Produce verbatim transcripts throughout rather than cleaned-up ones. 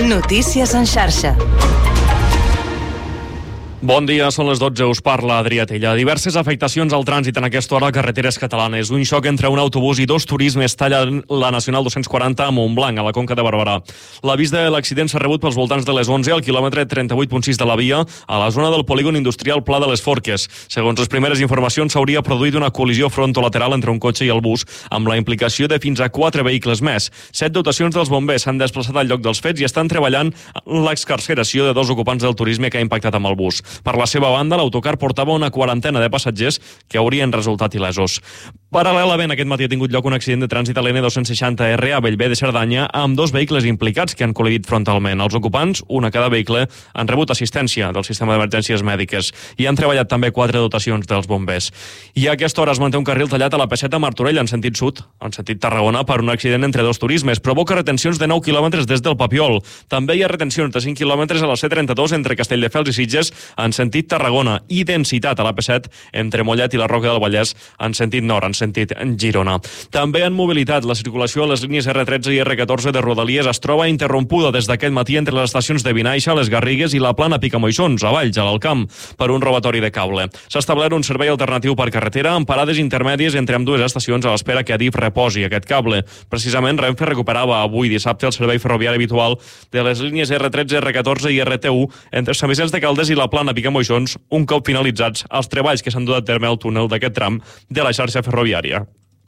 Notícies en xarxa. Bon dia, són les dotze, us parla Adrià Tella. Diverses afectacions al trànsit en aquesta hora a carreteres catalanes. Un xoc entre un autobús i dos turismes tallen la Nacional dos-cents quaranta a Montblanc, a la Conca de Barberà. L'avís de l'accident s'ha rebut pels voltants de les onze al quilòmetre trenta-vuit punt sis de la via, a la zona del polígon industrial Pla de les Forques. Segons les primeres informacions, s'hauria produït una col·lisió frontolateral entre un cotxe i el bus, amb la implicació de fins a quatre vehicles més. Set dotacions dels bombers s'han desplaçat al lloc dels fets i estan treballant en l'excarceració de dos ocupants del turisme que ha impactat amb el bus. Per la seva banda, l'autocar portava una quarantena de passatgers que haurien resultat il·lesos. Paral·lelament, aquest matí ha tingut lloc un accident de trànsit a l'N dos-cents seixanta R a Bellver de Cerdanya amb dos vehicles implicats que han col·lidit frontalment. Els ocupants, un a cada vehicle, han rebut assistència del sistema d'emergències mèdiques i han treballat també quatre dotacions dels bombers. I a aquesta hora es manté un carril tallat a la P set a Martorell en sentit sud, en sentit Tarragona, per un accident entre dos turismes. Provoca retencions de nou quilòmetres des del Papiol. També hi ha retencions de cinc quilòmetres a la C trenta-dos entre Castelldefels i Sitges en sentit Tarragona i densitat a la P set entre Mollet i la Roca del Vallès en sentit nord, en sentit Girona. També en mobilitat, la circulació a les línies R tretze i R catorze de Rodalies es troba interrompuda des d'aquest matí entre les estacions de Vinaixa, les Garrigues i la Plana Picamoixons, a Valls, a l'Alcamp, per un robatori de cable. S'ha establert un servei alternatiu per carretera amb parades intermèdies entre ambdues estacions a l'espera que Adif reposi aquest cable. Precisament, Renfe recuperava avui dissabte el servei ferroviari habitual de les línies R tretze, R catorze i R T u entre Sant Vicenç de Calders i la Plana Picamoixons, un cop finalitzats els treballs que s'han dut a terme al túnel d'aquest tram de la xarxa ferroviària.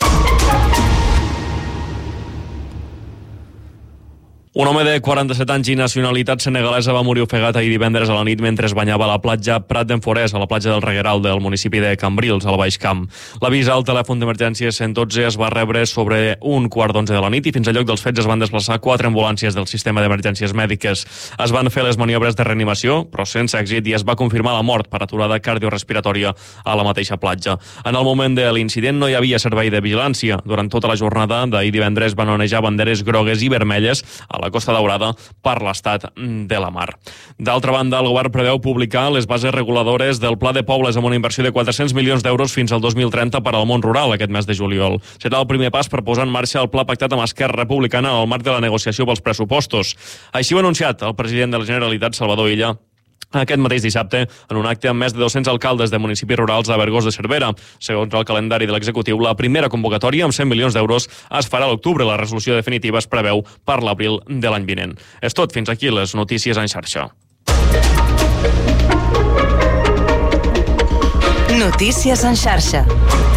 Un home de quaranta-set anys i nacionalitat senegalesa va morir ofegat ahir divendres a la nit mentre es banyava a la platja Prat d'en Forès, a la platja del Regueral del municipi de Cambrils, al Baix Camp. L'avís al telèfon d'emergències cent dotze es va rebre sobre un quart d'onze de la nit i fins al lloc dels fets es van desplaçar quatre ambulàncies del sistema d'emergències mèdiques. Es van fer les maniobres de reanimació, però sense èxit, i es va confirmar la mort per aturada cardiorespiratòria a la mateixa platja. En el moment de l'incident no hi havia servei de vigilància. Durant tota la jornada d'ahir divendres van onejar banderes grogues i vermelles a la Costa Daurada per l'estat de la mar. D'altra banda, el govern preveu publicar les bases reguladores del Pla de Pobles amb una inversió de quatre-cents milions d'euros fins al dos mil trenta per al món rural aquest mes de juliol. Serà el primer pas per posar en marxa el pla pactat amb Esquerra Republicana al marc de la negociació pels pressupostos. Així ho ha anunciat el president de la Generalitat, Salvador Illa, aquest mateix dissabte, en un acte amb més de dos-cents alcaldes de municipis rurals a Vergós de Cervera. Segons el calendari de l'executiu, la primera convocatòria amb cent milions d'euros es farà a l'octubre. La resolució definitiva es preveu per l'abril de l'any vinent. És tot, fins aquí les notícies en xarxa. Notícies en xarxa.